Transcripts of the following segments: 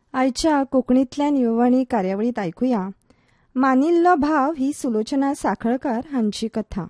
आयच्या कोंकणींतल्यान येववाणी कार्यावळींत आयकुया मानिल्लो भाव ही सुलोचना साखळकार हांची कथा.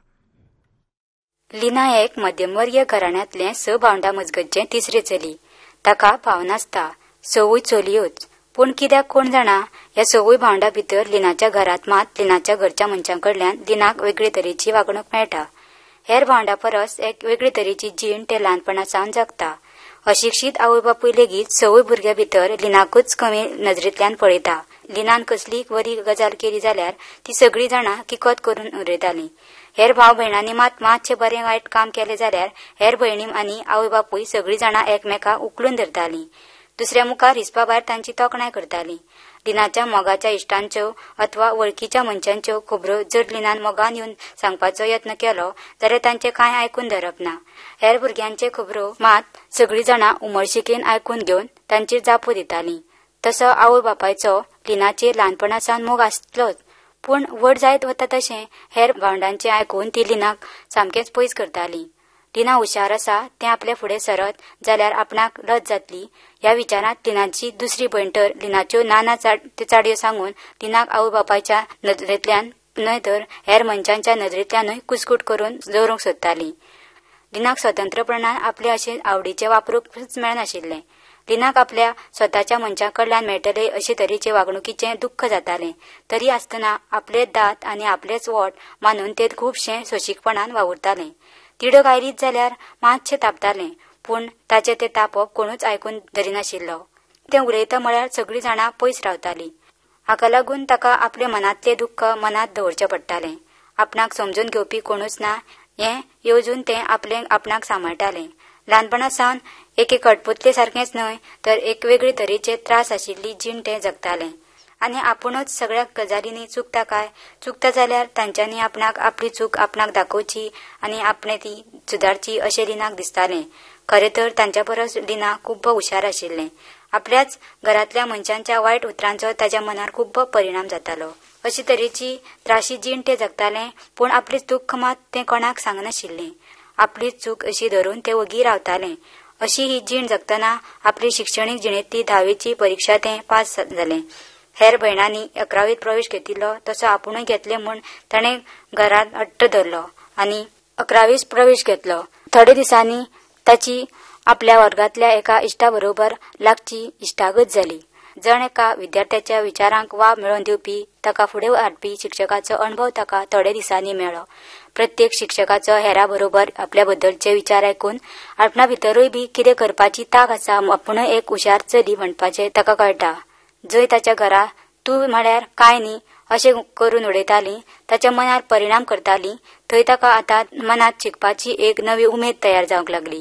लिना एक मध्यमवर्गीय घराण्यांतले 6 भावंडां मजगतचें तिसरी चली. ताका भाव नासता, 6 चलयोच. पूण कित्याक कोण जाणा ह्या 6 भावंडां भितर लिनाच्या घरांत मात लिनाच्या घरच्या मनशां कडल्यान लिनाक वेगळे तरेची वागणूक मेळटा. हेर भावंडां परस एक वेगळे तरेची जीण ते ल्हानपणासावन जगता. अशिक्षीत आवय बापूय लेगीत 6 भुरग्यां भितर लिनाकूच कमी नजरेंतल्यान पळयता. लिनान कसली बरी गजाल केली जाल्यार ती सगळीं जाणां किकोत करून उडयतालीं. हेर भाव भयणांनी मातशें बरें वायट काम केलें जाल्यार हेर भयणी आनी आवय बापूय सगळीं जाणां एकमेकाक उखलून धरतालीं. दुसऱ्या मुखार हिसपा भायर तांची तोखणाय करतालीं. लिनाच्या मोगाच्या इश्टांच्यो अथवा वळखीच्या मनशांच्यो खबरो जर लिनान मोगान येवन सांगपाचो यत्न केलो जाल्यार तांचें कांय आयकून धरप ना. हेर भुरग्यांचे खबरो मात सगळीं जाणां उमळशिकेन आयकून घेवन तांचेर जापो दितालीं. तसो आवय बापायचो लिनाचेर ल्हानपणासावन मोग आसलोच. पूण व्हड जायत वता तशें हेर भावंडांचें आयकून ती लिनाक सामकेंच पयस करताली. लिना हुशार आसा तें आपले फुडें सरत जाल्यार आपणाक लज जातली ह्या विचारांत लिनाची दुसरी भयण तर लिनाच्यो नाना चाडयो सांगून लिनाक आवय बापायच्या नदरेंतल्यान न्हय तर हेर मनशांच्या नदरेंतल्यानूय कुसकूट करून दवरूंक सोदताली. लिनाक स्वतंत्रपणान आपले अशें आवडीचें वापरूंकच मेळनाशिल्लें. लिनाक आपल्या स्वताच्या मनशां कडल्यान मेळटले अशे तरेचे वागणुकीचें दुख्ख जातालें. तरी आसतना आपले दात आनी आपलेच वोट मानून तें खुबशें सोंशीकपणान वावुरतालें. तिडक आयलीच जाल्यार मातशें तापतालें, पूण ताचें तें तापप कोणूच आयकून धरिनाशिल्लो. तें उलयता म्हळ्यार सगळीं जाणां पयस रावतालीं. हाका लागून ताका आपले मनांतलें दुख्ख मनांत दवरचें पडटालें. आपणाक समजून घेवपी कोणूच ना हें येवजून तें आपलें आपणाक सांबाळटालें. ल्हानपणासावन एक खटपुतले सारकेंच न्हय तर एक वेगळे तरेचे त्रास आशिल्ली जीण तें जगतालें. आनी आपुणूच सगळ्या गजालींनी चुकता काय, चुकता जाल्यार तांच्यांनी आपणाक आपली चूक आपणाक दाखोवची आनी आपणे ती सुदारची अशें लिनाक दिसतालें. खरें तर तांच्या परस लिना खूब हुशार आशिल्लें. आपल्याच घरांतल्या मनशांच्या वायट उतरांचो ताच्या मनार खूब परिणाम जातालो. अशे तरेची त्राशी जीण तें जगतालें, पूण आपलेच दुख्ख मात तें कोणाक सांगनाशिल्लें. आपलीच चूक अशी धरून तें वगी रावतालें. अशी ही जीण जगतना आपली शिक्षणीक जिणेंतली 10वीची परिक्षा तें पास जालें. हेर भयणांनी 11वीत प्रवेश घेतिल्लो तसो आपुणूय घेतलें म्हूण ताणें घरांत हट्ट धरलो आनी 11वीत प्रवेश घेतलो. थोडे दिसांनी ताची आपल्या वर्गांतल्या एका इश्टा बरोबर लागची इश्टागत जाली. जण एका विद्यार्थ्याच्या विचारांक वाव मेळोवन दिवपी ताका फुडें हाडपी शिक्षकाचो अणभव ताका थोडे दिसांनी मेळ्ळो. प्रत्येक शिक्षकाचो हेरा बरोबर आपल्या बद्दलचे विचार आयकून आपणा भितरूय बी कितें करपाची तांक आसा आपुणूय एक हुशार चली म्हणपाचें ताका कळटा. जंय ताच्या घरा तूं म्हळ्यार कांय न्ही अशें करून उडयतालीं, ताच्या मनार परिणाम करतालीं, थंय ताका आतां मनांत शिकपाची एक नवी उमेद तयार जावंक लागली.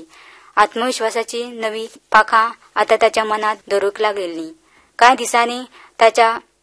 आत्मविश्वासाची नवी पाखां आतां ताच्या मनांत धरूंक लागिल्लीं. कांय दिसांनी ताच्या